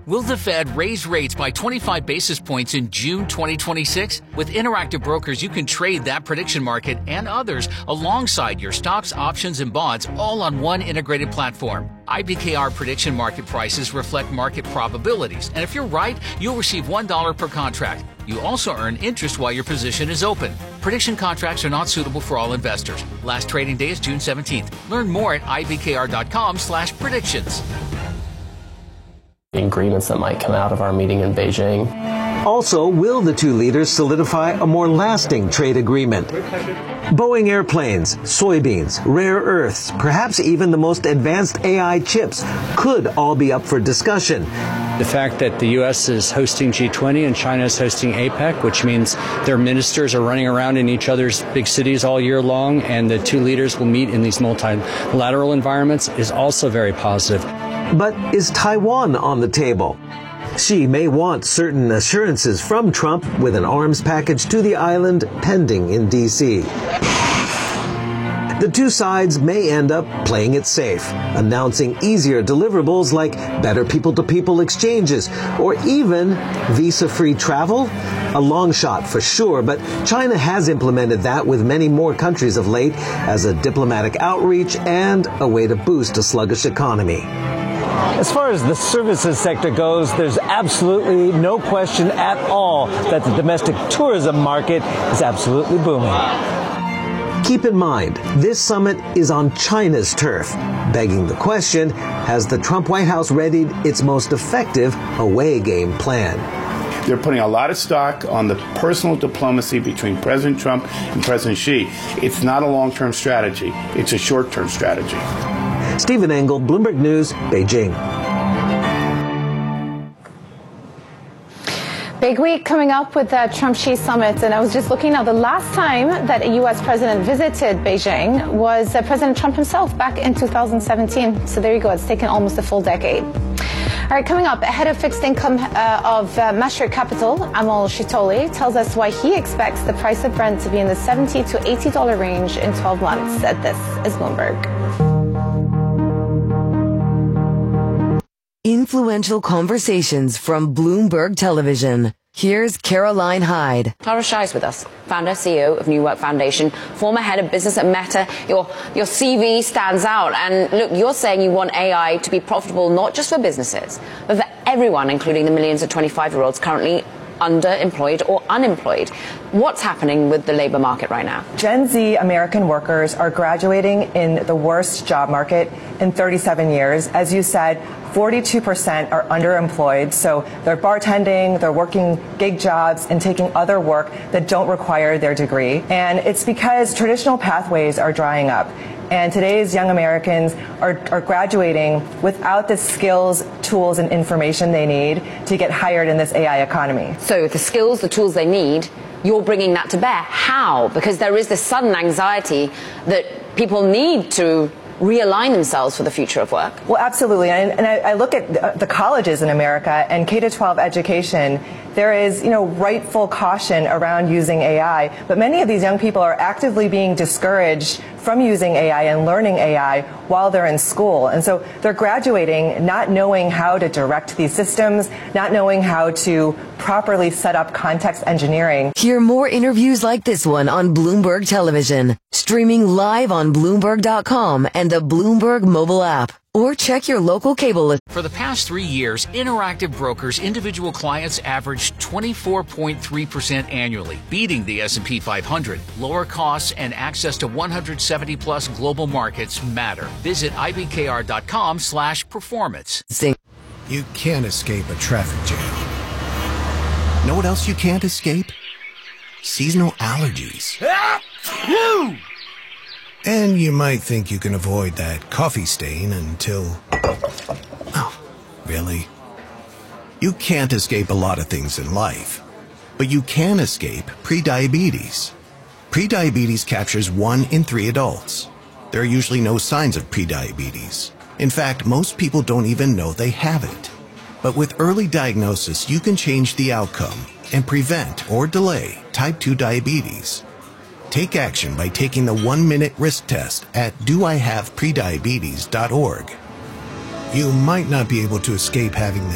Will the Fed raise rates by 25 basis points in June 2026? With Interactive Brokers, you can trade that prediction market and others alongside your stocks, options, and bonds all on one integrated platform. IBKR prediction market prices reflect market probabilities, and if you're right, you'll receive $1 per contract. You also earn interest while your position is open. Prediction contracts are not suitable for all investors. Last trading day is June 17th. Learn more at ibkr.com/predictions. Agreements that might come out of our meeting in Beijing. Also, will the two leaders solidify a more lasting trade agreement? Boeing airplanes, soybeans, rare earths, perhaps even the most advanced AI chips could all be up for discussion. The fact that the U.S. is hosting G20 and China is hosting APEC, which means their ministers are running around in each other's big cities all year long, and the two leaders will meet in these multilateral environments, is also very positive. But is Taiwan on the table? Xi may want certain assurances from Trump with an arms package to the island pending in D.C. The two sides may end up playing it safe, announcing easier deliverables like better people-to-people exchanges or even visa-free travel. A long shot for sure, but China has implemented that with many more countries of late as a diplomatic outreach and a way to boost a sluggish economy. As far as the services sector goes, there's absolutely no question at all that the domestic tourism market is absolutely booming. Keep in mind, this summit is on China's turf, begging the question, has the Trump White House readied its most effective away game plan? They're putting a lot of stock on the personal diplomacy between President Trump and President Xi. It's not a long-term strategy. It's a short-term strategy. Stephen Engel, Bloomberg News, Beijing. Big week coming up with the Trump-Xi summit, and I was just looking now. The last time that a U.S. president visited Beijing was President Trump himself back in 2017. So there you go. It's taken almost a full decade. All right, coming up, head of fixed income of Mashreq Capital, Amal Shitoli, tells us why he expects the price of Brent to be in the $70 to $80 range in 12 months. This is Bloomberg. Influential conversations from Bloomberg Television. Here's Caroline Hyde. Tara Shah is with us, founder, CEO of New Work Foundation, former head of business at Meta. Your CV stands out. And look, you're saying you want AI to be profitable not just for businesses, but for everyone, including the millions of 25-year-olds currently underemployed or unemployed. What's happening with the labor market right now? Gen Z American workers are graduating in the worst job market in 37 years. As you said, 42% are underemployed, so they're bartending, they're working gig jobs and taking other work that don't require their degree. And it's because traditional pathways are drying up. And today's young Americans are graduating without the skills, tools, and information they need to get hired in this AI economy. So the skills, the tools they need, you're bringing that to bear. How? Because there is this sudden anxiety that people need to realign themselves for the future of work. Well, absolutely. And I look at the colleges in America and K-12 education. There is, rightful caution around using AI, but many of these young people are actively being discouraged from using AI and learning AI while they're in school. And so they're graduating not knowing how to direct these systems, not knowing how to properly set up context engineering. Hear more interviews like this one on Bloomberg Television, streaming live on Bloomberg.com and the Bloomberg mobile app. Or check your local cable. For the past 3 years, Interactive Brokers' individual clients averaged 24.3% annually, beating the S&P 500. Lower costs and access to 170-plus global markets matter. Visit ibkr.com/performance. You can't escape a traffic jam. Know what else you can't escape? Seasonal allergies. And you might think you can avoid that coffee stain until... Oh, really? You can't escape a lot of things in life, but you can escape prediabetes. Prediabetes captures 1 in 3 adults. There are usually no signs of prediabetes. In fact, most people don't even know they have it. But with early diagnosis, you can change the outcome and prevent or delay type 2 diabetes. Take action by taking the 1-minute risk test at doihaveprediabetes.org. You might not be able to escape having this